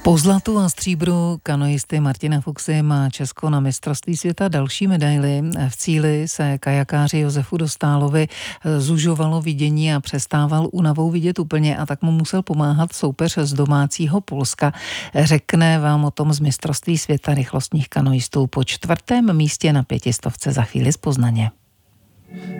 Po zlatu a stříbru kanoisty Martina Fuxy má Česko na mistrovství světa další medaili. V cíli se kajakáři Josefu Dostálovi zužovalo vidění a přestával únavou vidět úplně a tak mu musel pomáhat soupeř z domácího Polska. Řekne vám o tom z mistrovství světa rychlostních kanoistů po 4. místě na 500 za chvíli z Poznaně.